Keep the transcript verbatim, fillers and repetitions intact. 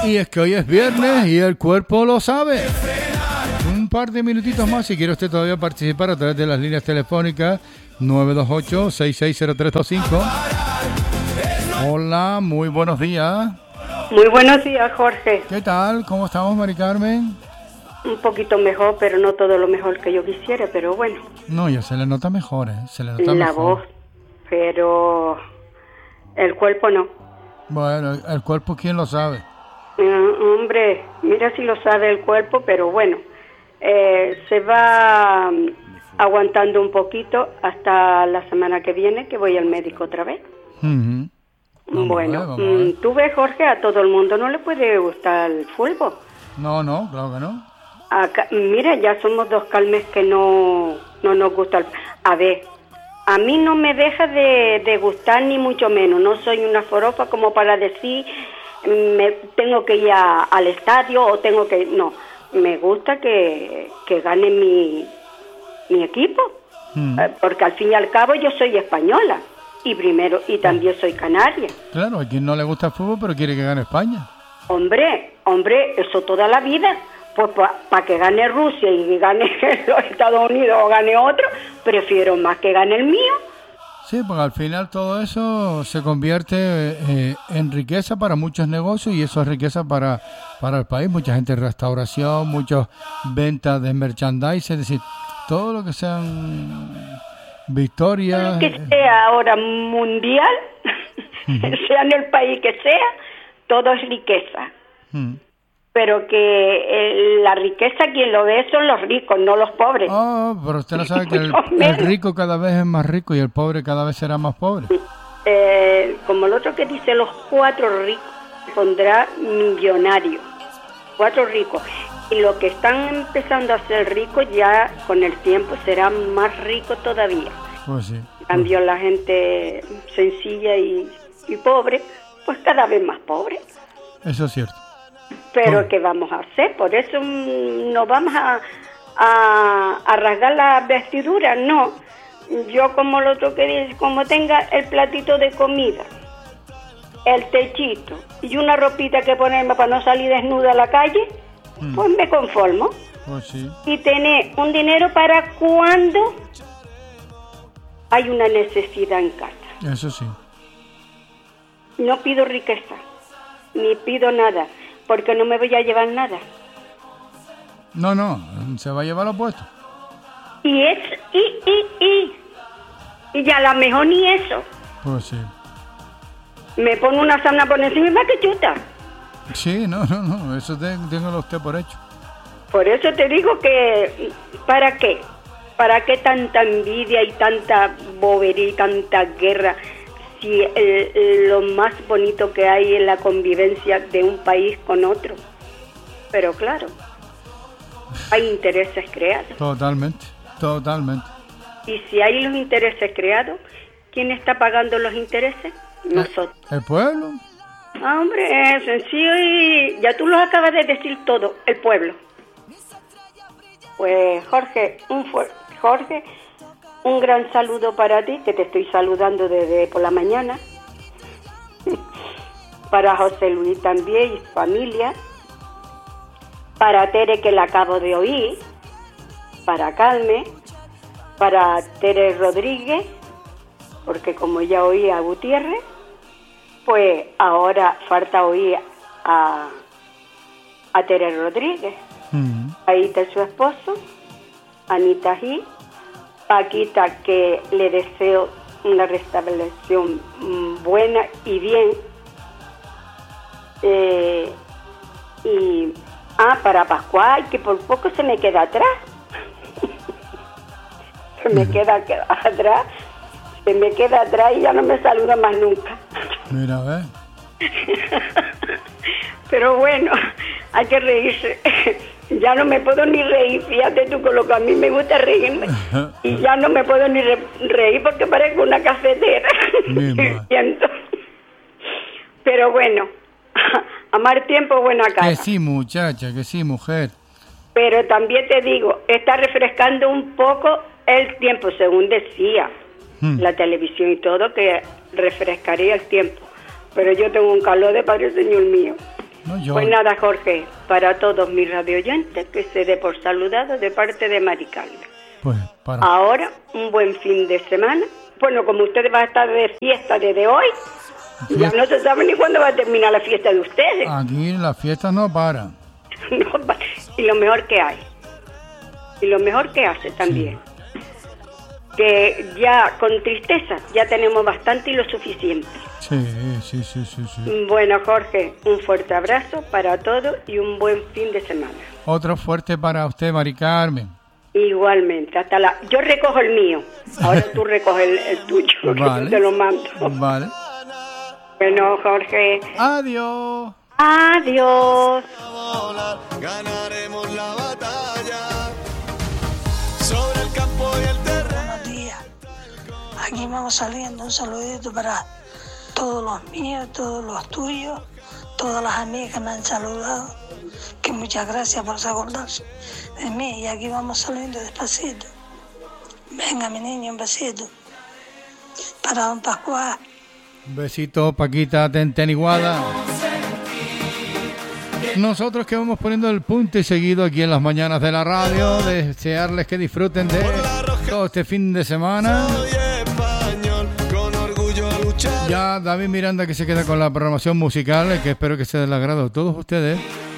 Y es que hoy es viernes y el cuerpo lo sabe. Un par de minutitos más si quiere usted todavía participar a través de las líneas telefónicas nueve dos ocho, seis seis cero tres dos cinco. Hola, muy buenos días. Muy buenos días, Jorge. ¿Qué tal? ¿Cómo estamos, Mari Carmen? Un poquito mejor, pero no todo lo mejor que yo quisiera, pero bueno. No, ya se le nota mejor, ¿eh? Se le nota La mejor. voz, pero el cuerpo no. Bueno, el cuerpo, ¿quién lo sabe? Uh, hombre, mira si lo sabe el cuerpo, pero bueno, eh, se va um, aguantando un poquito hasta la semana que viene, que voy al médico otra vez. Uh-huh. Vamos Bueno, a ver, vamos a ver. tú ves, Jorge, a todo el mundo no le puede gustar el fútbol. No, no, claro que no. Acá, mira, ya somos dos calmes que no, no nos gusta el... A ver, a mí no me deja de, de gustar ni mucho menos. No soy una forofa como para decir me tengo que ir a, al estadio o tengo que... No, me gusta que, que gane mi, mi equipo. Mm. Eh, porque al fin y al cabo yo soy española. Y primero, y también soy canaria. Claro, a quien no le gusta el fútbol pero quiere que gane España. Hombre, hombre, eso toda la vida. Pues para pa que gane Rusia y que gane los Estados Unidos o gane otro, prefiero más que gane el mío. Sí, porque al final todo eso se convierte eh, en riqueza para muchos negocios y eso es riqueza para, para el país. Mucha gente en restauración, muchas ventas de merchandise, es decir, todo lo que sean victorias. Que sea ahora mundial, uh-huh. sea en el país que sea, todo es riqueza. Uh-huh. Pero que eh, la riqueza quien lo ve son los ricos, no los pobres. Oh, pero usted no sabe que el, el rico cada vez es más rico y el pobre cada vez será más pobre. Eh, como el otro que dice, los cuatro ricos pondrá millonario. Cuatro ricos. Y los que están empezando a ser ricos ya con el tiempo serán más ricos todavía. Pues sí. En cambio la gente sencilla y, y pobre, pues cada vez más pobre. Eso es cierto. Pero oh. ¿qué vamos a hacer? Por eso mmm, nos vamos a, a, a rasgar las vestiduras, no. Yo como el otro que dice, como tenga el platito de comida, el techito y una ropita que ponerme para no salir desnuda a la calle, mm. pues me conformo. Pues sí. Y tener un dinero para cuando hay una necesidad en casa. Eso sí. No pido riqueza, ni pido nada. Porque no me voy a llevar nada. No, no, se va a llevar lo puesto. Y es, y, y, y. Y ya a lo mejor ni eso. Pues sí. Me pongo una sábana por encima y me que chuta. Sí, no, no, no, eso téngalo usted por hecho. Por eso te digo que, ¿para qué? ¿Para qué tanta envidia y tanta bobería y tanta guerra? Si el, lo más bonito que hay es la convivencia de un país con otro. Pero claro, hay intereses creados. Totalmente, totalmente. Y si hay los intereses creados, ¿quién está pagando los intereses? Nosotros. ¿El pueblo? Ah, hombre, es sencillo y ya tú lo acabas de decir todo, el pueblo. Pues Jorge, un fuerte, Jorge... Un gran saludo para ti, que te estoy saludando desde por la mañana. Para José Luis también y su familia. Para Tere, que la acabo de oír. Para Calme. Para Tere Rodríguez, porque como ya oí a Gutiérrez, pues ahora falta oír a, a Tere Rodríguez. Mm. Ahí está su esposo, Anita Gil. Paquita, que le deseo una restablección buena y bien. Eh, y ah, para Pascual, que por poco se me queda atrás. se me queda, queda atrás. Se me queda atrás y ya no me saluda más nunca. Mira, a ver. Pero bueno, hay que reírse. Ya no me puedo ni reír, fíjate tú, con lo que a mí me gusta reírme. Y ya no me puedo ni re- reír porque parezco una cafetera. Pero bueno, a mal tiempo, buena casa. Que sí, muchacha, que sí, mujer. Pero también te digo, está refrescando un poco el tiempo, según decía hmm. la televisión y todo, que refrescaría el tiempo. Pero yo tengo un calor de Padre Señor mío. No, yo... Pues nada, Jorge, para todos mis radioyentes, que se dé por saludado de parte de Mari Carmen. Pues para... Ahora, un buen fin de semana. Bueno, como ustedes van a estar de fiesta desde hoy, fiesta. Ya no se sabe ni cuándo va a terminar la fiesta de ustedes. Aquí las fiestas no paran. No, y lo mejor que hay. Y lo mejor que hace también. Sí. Que ya con tristeza ya tenemos bastante y lo suficiente. Sí, sí, sí, sí, sí. Bueno, Jorge, un fuerte abrazo para todos y un buen fin de semana. Otro fuerte para usted, Mari Carmen. Igualmente, hasta la... Yo recojo el mío, ahora tú recoges el, el tuyo, vale. Que te lo mando. Vale. Bueno, Jorge. Adiós. Adiós. Ganaremos la batalla sobre el campo y el terreno. Buenos días. Aquí vamos saliendo. Un saludito para todos los míos, todos los tuyos, todas las amigas que me han saludado. Que muchas gracias por acordarse de mí. Y aquí vamos saliendo despacito. Venga, mi niño, un besito. Para don Pascual. Un besito, Paquita Tenteniguada. Nosotros que vamos poniendo el punto y seguido aquí en las mañanas de la radio, desearles que disfruten de todo este fin de semana. Ya David Miranda que se queda con la programación musical, que espero que sea del agrado de todos ustedes.